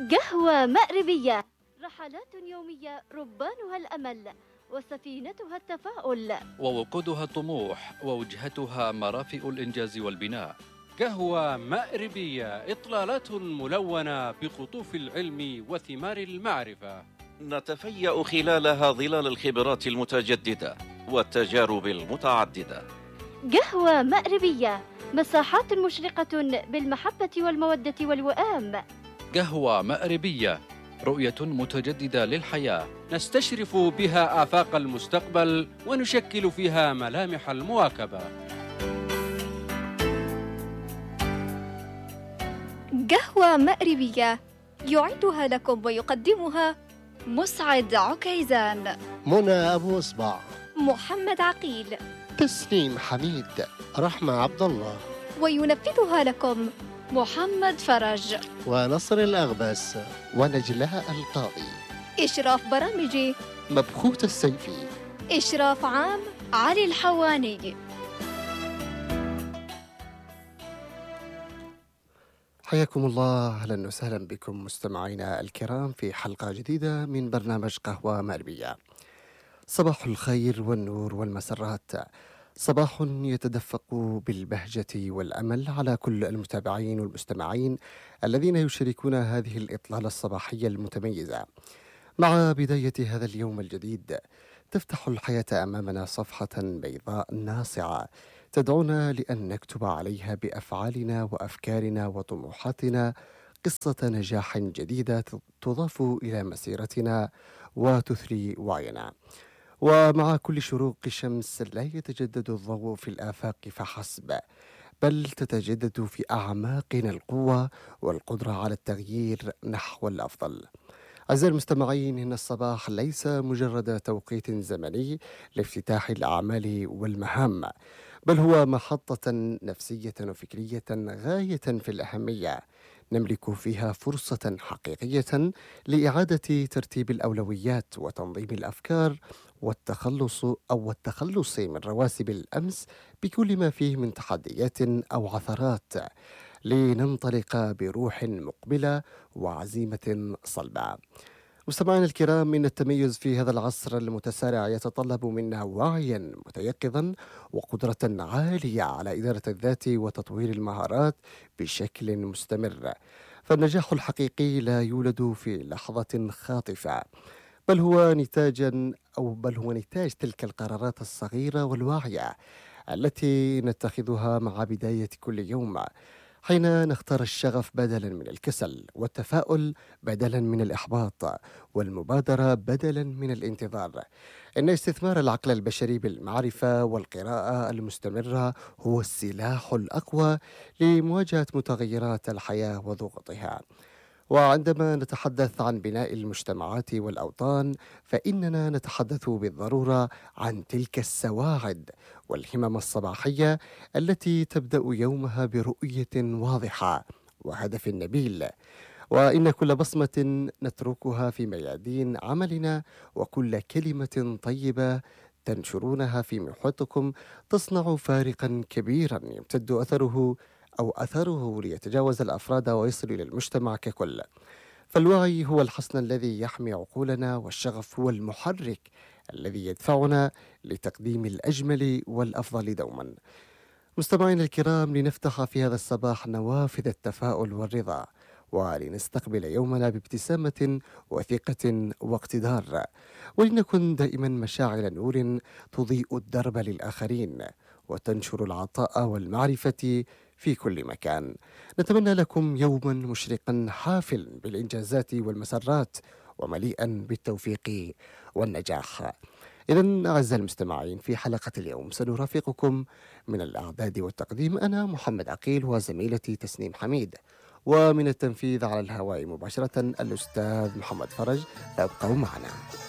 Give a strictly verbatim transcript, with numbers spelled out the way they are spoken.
قهوة مأربية، رحلات يومية ربانها الأمل وسفينتها التفاؤل ووقودها الطموح ووجهتها مرافئ الإنجاز والبناء. قهوة مأربية، إطلالات ملونة بقطوف العلم وثمار المعرفة، نتفيأ خلالها ظلال الخبرات المتجددة والتجارب المتعددة. قهوة مأربية، مساحات مشرقة بالمحبة والمودة والوئام. قهوة مأربية، رؤية متجددة للحياة، نستشرف بها آفاق المستقبل ونشكل فيها ملامح المواكبة. قهوة مأربية يعدها لكم ويقدمها مسعد عكيزان، منى أبو إصبع، محمد عقيل، تسنيم حميد، رحمة عبد الله، وينفذها لكم محمد فرج ونصر الأغبس ونجلاء القاضي. إشراف برامجي مبخوت السيفي. إشراف عام علي الحواني. حياكم الله، أهلا وسهلا بكم مستمعينا الكرام في حلقة جديدة من برنامج قهوة مأربية. صباح الخير والنور والمسرات، صباح يتدفق بالبهجة والأمل على كل المتابعين والمستمعين الذين يشاركون هذه الإطلالة الصباحية المتميزة. مع بداية هذا اليوم الجديد تفتح الحياة أمامنا صفحة بيضاء ناصعة تدعونا لأن نكتب عليها بأفعالنا وأفكارنا وطموحاتنا قصة نجاح جديدة تضاف إلى مسيرتنا وتثري وعينا. ومع كل شروق الشمس لا يتجدد الضوء في الآفاق فحسب، بل تتجدد في أعماقنا القوة والقدرة على التغيير نحو الأفضل. أعزائي المستمعين، إن الصباح ليس مجرد توقيت زمني لافتتاح الأعمال والمهام، بل هو محطة نفسية وفكرية غاية في الأهمية نملك فيها فرصة حقيقية لإعادة ترتيب الأولويات وتنظيم الأفكار والتخلص أو التخلص من رواسب الأمس بكل ما فيه من تحديات أو عثرات، لننطلق بروح مقبلة وعزيمة صلبة. مستمعينا الكرام، من التميز في هذا العصر المتسارع يتطلب منا وعيا متيقظا وقدرة عالية على إدارة الذات وتطوير المهارات بشكل مستمر. فالنجاح الحقيقي لا يولد في لحظة خاطفة، بل هو نتاجا أو بل هو نتاج تلك القرارات الصغيرة والواعية التي نتخذها مع بداية كل يوم، حين نختار الشغف بدلا من الكسل، والتفاؤل بدلا من الإحباط، والمبادرة بدلا من الانتظار. إن استثمار العقل البشري بالمعرفة والقراءة المستمرة هو السلاح الأقوى لمواجهة متغيرات الحياة وضغوطها. وعندما نتحدث عن بناء المجتمعات والأوطان، فإننا نتحدث بالضرورة عن تلك السواعد والهمم الصباحية التي تبدأ يومها برؤية واضحة وهدف نبيل. وإن كل بصمة نتركها في ميادين عملنا وكل كلمة طيبة تنشرونها في محيطكم تصنع فارقا كبيرا يمتد أثره أو أثره ليتجاوز الأفراد ويصل إلى المجتمع ككل. فالوعي هو الحصن الذي يحمي عقولنا، والشغف هو المحرك الذي يدفعنا لتقديم الأجمل والأفضل دوما. مستمعينا الكرام، لنفتح في هذا الصباح نوافذ التفاؤل والرضا، ولنستقبل يومنا بابتسامة وثقة واقتدار، ولنكن دائما مشاعل نور تضيء الدرب للآخرين وتنشر العطاء والمعرفة في كل مكان. نتمنى لكم يوما مشرقا حافل بالإنجازات والمسرات ومليئا بالتوفيق والنجاح. إذن أعزائي المستمعين، في حلقة اليوم سنرافقكم من الإعداد والتقديم أنا محمد عقيل وزميلتي تسنيم حميد، ومن التنفيذ على الهواء مباشرة الأستاذ محمد فرج. فابقوا معنا.